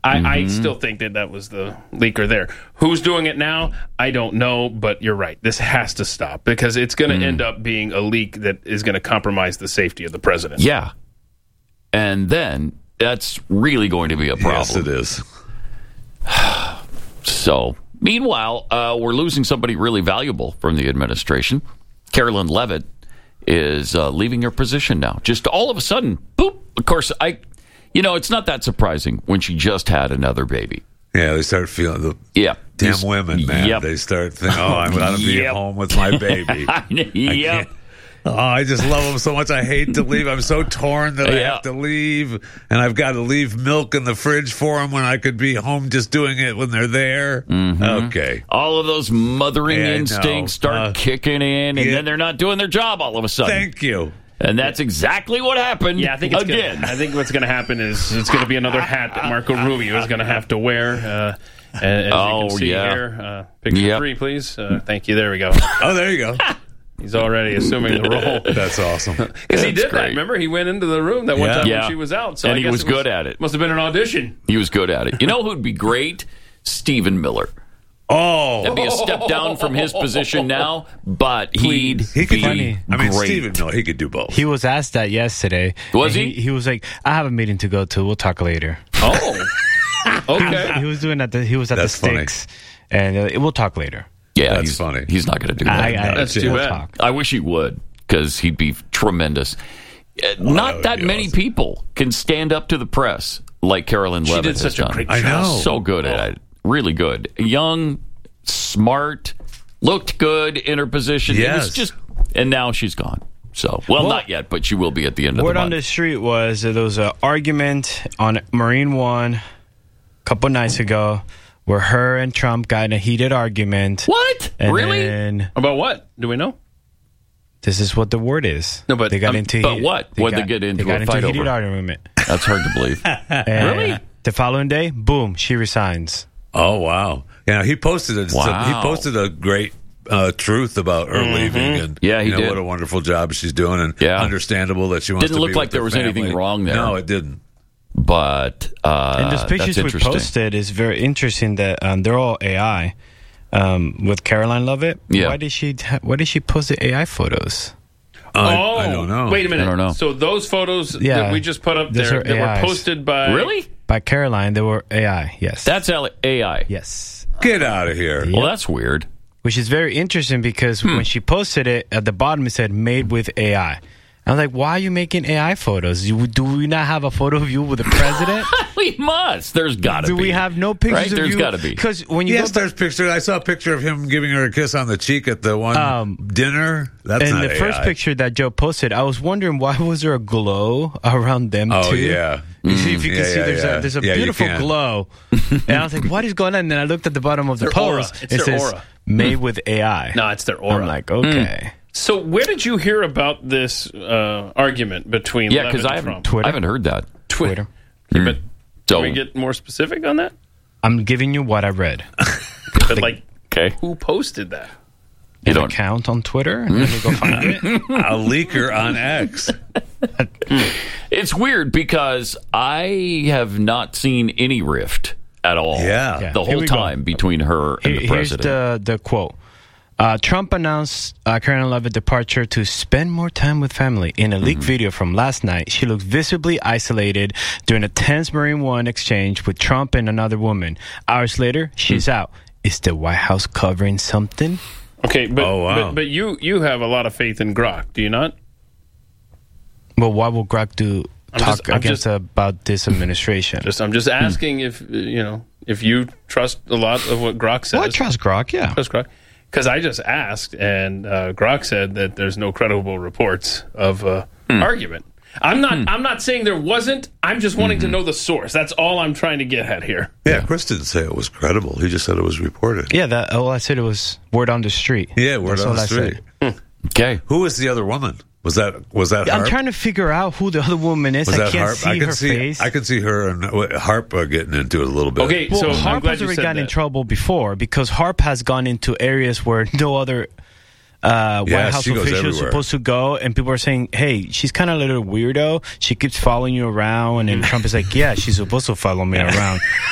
I still think that was the leaker there. Who's doing it now? I don't know, but you're right. This has to stop because it's going to end up being a leak that is going to compromise the safety of the president. Yeah. And then that's really going to be a problem. Yes, it is. So, meanwhile, we're losing somebody really valuable from the administration. Carolyn Levitt is leaving her position now. Just all of a sudden, boop. Of course, it's not that surprising when she just had another baby. Yeah, they start feeling damn women, man. Yep. They start thinking, I'm going to be at home with my baby. Yep. I just love him so much. I hate to leave. I'm so torn that I have to leave, and I've got to leave milk in the fridge for them when I could be home just doing it when they're there. Mm-hmm. Okay. All of those mothering instincts start kicking in, and then they're not doing their job all of a sudden. Thank you. And that's exactly what happened. Yeah, I think I think what's going to happen is it's going to be another hat that Marco Rubio is going to have to wear. As you can see here, picture 3, please. Thank you. There we go. Oh, there you go. He's already assuming the role. That's awesome. Because he did that. Remember, he went into the room that one time when she was out. So and he was good at it. Must have been an audition. He was good at it. You know who'd be great? Stephen Miller. Oh, that'd be a step down from his position now, but he could be great. Stephen Miller, he could do both. He was asked that yesterday. Was he? He was like, "I have a meeting to go to. We'll talk later." Oh, okay. He was doing at the Sticks, and we'll talk later. Yeah, that's funny. He's not going to do that. That's too bad. I wish he would, because he'd be tremendous. Not that many people can stand up to the press like Carolyn Levitt did such a great job. I know. So good at it. Really good. Young, smart, looked good in her position. Yes. It was just, and now she's gone. So, well, not yet, but she will be at the end of the month. Word on the street was that there was an argument on Marine One a couple nights ago where her and Trump got in a heated argument. What? Really? About what? Do we know? This is what the word is. No, but they got into. But what? What they get into a fight heated over? Argument. That's hard to believe. Really? The following day, boom, she resigns. Oh wow! Yeah, he posted it. Wow. He posted a great truth about her leaving, and he did. What a wonderful job she's doing, and understandable that she wants. Didn't to look be like with there her was family. anything wrong there. No, it didn't. But and those pictures we posted is very interesting. That they're all AI. With Caroline Lovett, why did she post the AI photos? I don't know. Wait a minute. I don't know. So those photos that we just put up there that were posted by by Caroline, they were AI. Yes, that's AI. Yes. Get out of here. Well, that's weird. Which is very interesting because when she posted it, at the bottom it said "made with AI." I was like, why are you making AI photos? Do we not have a photo of you with the president? We must. There's got to be. Do we have no pictures of you? There's got to be. Because when you there's pictures. I saw a picture of him giving her a kiss on the cheek at the one dinner. That's not the AI. first picture that Joe posted, I was wondering why was there a glow around them too? Oh, yeah. If you can see, there's a beautiful glow. And I was like, what is going on? And then I looked at the bottom of the post. It says, aura. Made with AI. No, it's their aura. I'm like, okay. So where did you hear about this argument between Levitt and Trump? I haven't heard that. Twitter. But can we get more specific on that? I'm giving you what I read. But who posted that? An account on Twitter, and then you go find it. A leaker on X. It's weird because I have not seen any rift at all. Yeah. The whole time between her and the president. Here's the quote. Trump announced Caroline Levitt's departure to spend more time with family. In a leaked video from last night, she looked visibly isolated during a tense Marine One exchange with Trump and another woman. Hours later, she's out. Is the White House covering something? Okay, but you have a lot of faith in Grok, do you not? Well, why will Grok talk about this administration? I'm just asking if you trust a lot of what Grok says. Well, I trust Grok, yeah. Trust Grok. Because I just asked, and Grok said that there's no credible reports of argument. I'm not saying there wasn't. I'm just wanting to know the source. That's all I'm trying to get at here. Yeah, Chris didn't say it was credible. He just said it was reported. Yeah, all I said it was word on the street. Yeah, word on the street. Okay. Who was the other woman? Was that Harp? I'm trying to figure out who the other woman is. I can't see her face. I can see her and Harp getting into it a little bit. Okay, so Harp has already gotten in trouble before because Harp has gone into areas where no other White House official is supposed to go, and people are saying, hey, she's kind of a little weirdo. She keeps following you around, and Trump is like, yeah, she's supposed to follow me around.